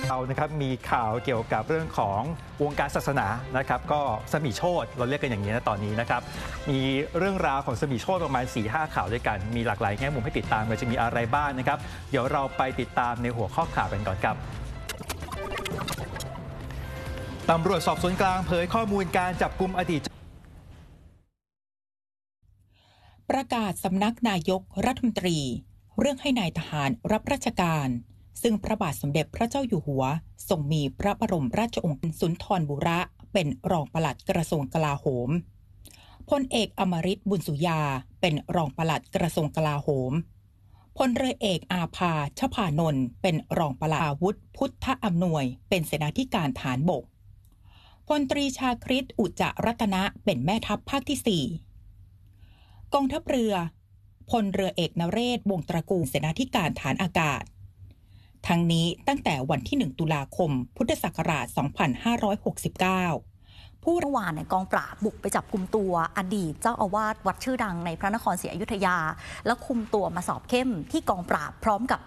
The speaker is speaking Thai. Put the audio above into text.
เรานะครับมีข่าวเกี่ยวกับเรื่องของวงการศาสนานะครับก็สมิโชติเราเรียกกันอย่างนี้นะตอนนี้นะครับมีเรื่องราวของสมิโชติประมาณ 4-5 ข่าวด้วยกันมีหลากหลายแง่มุมให้ติดตามเลยจะมีอะไรบ้างนะครับเดี๋ยวเราไปติดตามในหัวข้อข่าวกันก่อนครับตำรวจสอบสวนกลางเผยข้อมูลการจับกุมอดีตประกาศสำนักนายกรัฐมนตรีเรื่องให้นายทหารรับราชการซึ่งพระบาทสมเด็จพระเจ้าอยู่หัวทรงมีพระบรมราชโองการสุนทรบุระเป็นรองปลัดกระทรวงกลาโหมพลเอกอมฤตบุญสุยาเป็นรองปลัดกระทรวงกลาโหมพลเรือเอกอาภาชภานนท์เป็นรองปลัดอาวุธพุทธอำนวยเป็นเสนาธิการฐานบกพลตรีชาคริตอุจจรัตนะเป็นแม่ทัพภาคที่4กองทัพเรือพลเรือเอกนเรศวงศ์ตระกูลเสนาธิการฐานอากาศทั้งนี้ตั้งแต่วันที่1ตุลาคมพุทธศักราช2569 เมื่อวานกองปราบบุกไปจับกุมตัวอดีตเจ้าอาวาสวัดชื่อดังในพระนครศรีอยุธยาแล้วคุมตัวมาสอบเข้มที่กองปราบพร้อมกับ